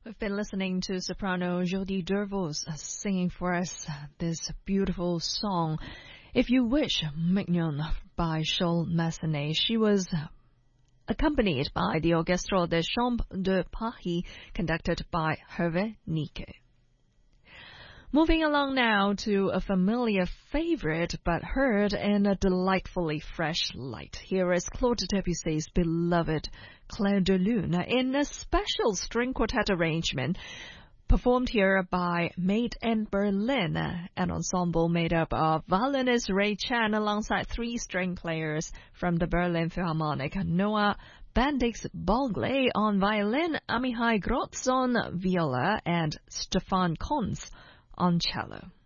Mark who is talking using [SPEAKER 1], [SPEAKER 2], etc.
[SPEAKER 1] We've been listening to soprano Jodie Dervos singing for us this beautiful song, If You Wish, Mignon, by Charles Massenet. She was accompanied by the Orchestre des Chambres de Paris, conducted by Hervé Niquet. Moving along now to a familiar favorite, but heard in a delightfully fresh light. Here is Claude Debussy's beloved Clair de Lune in a special string quartet arrangement performed here by Made in Berlin, an ensemble made up of violinist Ray Chan alongside three string players from the Berlin Philharmonic, Noah Bendix-Bogley on violin, Amihai Grotz on viola, and Stefan Konz on cello.